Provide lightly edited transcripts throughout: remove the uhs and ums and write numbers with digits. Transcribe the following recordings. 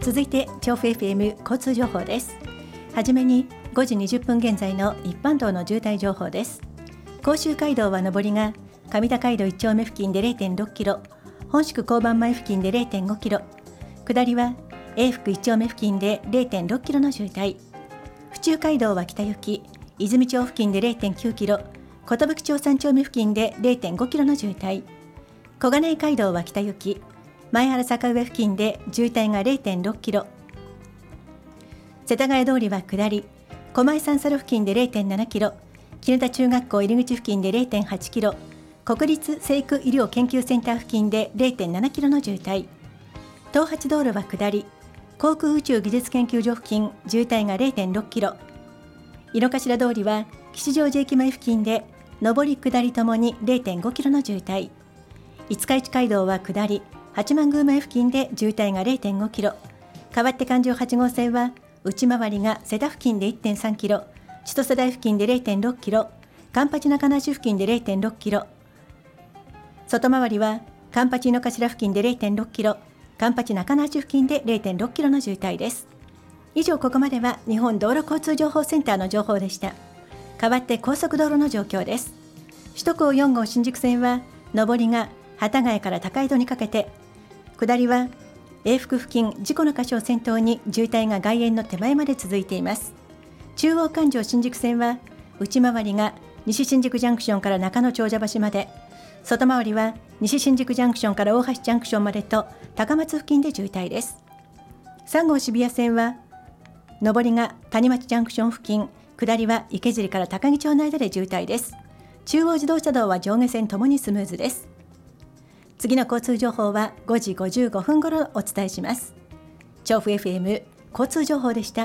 続いて調布 FM 交通情報です。はじめに5時20分現在の一般道の渋滞情報です。甲州街道は上りが上田街道1丁目付近で 0.6 キロ、本宿交番前付近で 0.5 キロ、下りは永福1丁目付近で 0.6 キロの渋滞。府中街道は北行き泉町付近で 0.9 キロ、寿町3丁目付近で 0.5 キロの渋滞。小金井街道は北行き前原坂上付近で渋滞が 0.6 キロ。世田谷通りは下り狛江三差路付近で 0.7 キロ、絹田中学校入り口付近で 0.8 キロ、国立成育医療研究センター付近で 0.7 キロの渋滞。東八道路は下り航空宇宙技術研究所付近渋滞が 0.6 キロ。井の頭通りは吉祥寺駅前付近で上り下りともに 0.5 キロの渋滞。五日市街道は下り八幡宮前付近で渋滞が 0.5 キロ。代わって環状8号線は内回りが瀬田付近で 1.3 キロ、千歳台付近で 0.6 キロ、環八中梨付近で 0.6 キロ。外回りは環八井の頭付近で 0.6 キロ、環八中梨付近で 0.6 キロの渋滞です。以上、ここまでは日本道路交通情報センターの情報でした。代わって高速道路の状況です。首都高4号新宿線は上りが幡ヶ谷から高井戸にかけて、下りは永福付近事故の箇所を先頭に渋滞が外苑の手前まで続いています。中央環状新宿線は内回りが西新宿ジャンクションから中野長者橋まで、外回りは西新宿ジャンクションから大橋ジャンクションまでと高松付近で渋滞です。3号渋谷線は上りが谷町ジャンクション付近、下りは池尻から高木町の間で渋滞です。中央自動車道は上下線ともにスムーズです。次の交通情報は5時55分ごろお伝えします。調布 FM 交通情報でした。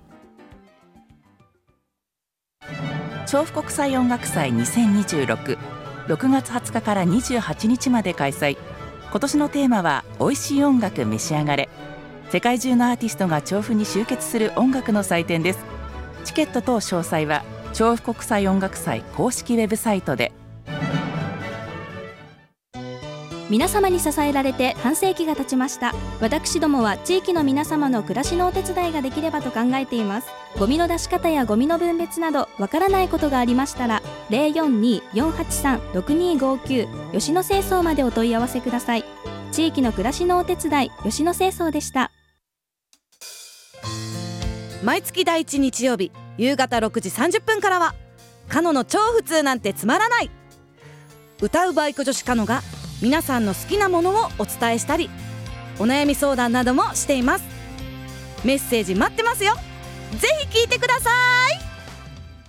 調布国際音楽祭2026、6月20日から28日まで開催。今年のテーマは美味しい音楽召し上がれ。世界中のアーティストが調布に集結する音楽の祭典です。チケット等詳細は調布国際音楽祭公式ウェブサイトで。 皆様に支えられて半世紀が経ちました。私どもは地域の皆様の暮らしのお手伝いができればと考えています。ゴミの出し方やゴミの分別などわからないことがありましたら 042-483-6259 吉野清掃までお問い合わせください。地域の暮らしのお手伝い、吉野清掃でした。 毎月第1日曜日夕方6時30分からはカノの超普通なんてつまらない。歌うバイク女子カノが皆さんの好きなものをお伝えしたり、お悩み相談などもしています。メッセージ待ってますよ。ぜひ聞いてください。